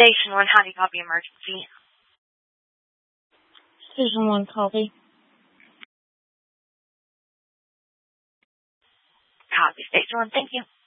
Station 1, how do you copy emergency? Station 1, copy. Copy, Station 1, thank you.